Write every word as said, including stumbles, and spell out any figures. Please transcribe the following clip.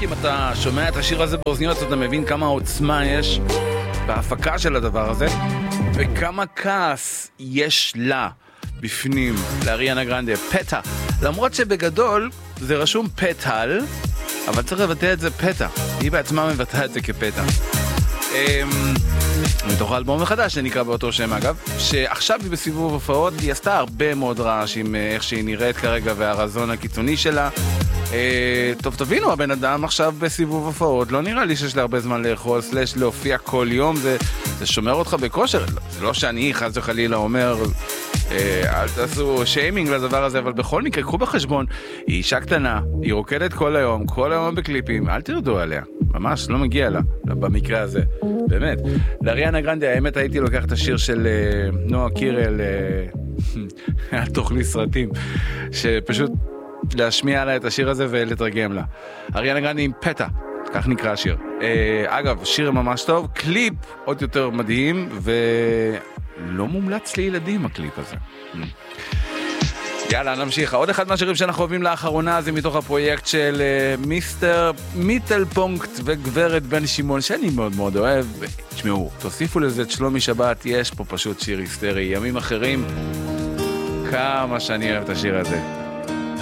אם אתה שומע את השיר הזה באוזניות, אתה מבין כמה עוצמה יש בהפקה של הדבר הזה, וכמה כעס יש לה בפנים, לאריאנה גרנדה, פטה. למרות שבגדול זה רשום פטל, אבל צריך לבטא את זה פטה. היא בעצמה מבטאה את זה כפטה. מתוך האלבום החדש שנקרא באותו שם אגב, שעכשיו היא בסיבוב הופעות, היא עשתה הרבה מאוד רעש עם איך שהיא נראית כרגע והרזון הקיצוני שלה. טוב, תבינו, הבן אדם עכשיו בסיבוב הופעות, לא נראה לי שיש לה הרבה זמן לאכול, סלש להופיע כל יום, זה, זה שומר אותך בכושר. זה לא שאני חס וחלילה אומר אל תעשו שיימינג לדבר הזה, אבל בכל מקרה, קחו בחשבון, היא אישה קטנה, היא רוקדת כל היום, כל היום בקליפים, אל תרדו עליה, ממש לא מגיע לה, במקרה הזה, באמת. לאריאנה גרנדה, האמת הייתי לוקח את השיר של נועה קירל, על תוכלי סרטים, שפשוט להשמיע לה את השיר הזה ולתרגם לה. אריאנה גרנדה עם פטה, כך נקרא השיר. אגב, שיר ממש טוב, קליפ עוד יותר מדהים, ו... לא מומלץ לילדים הקליפ הזה. יאללה, נמשיך. עוד אחד מהשירים שאנחנו אוהבים לאחרונה זה מתוך הפרויקט של uh, מיסטר מיטלפונקט וגברת בן שמעון, שאני מאוד מאוד אוהב. תשמעו, תוסיפו לזה את שלומי שבת, יש פה פשוט שיר היסטרי. ימים אחרים, כמה שאני אוהב את השיר הזה.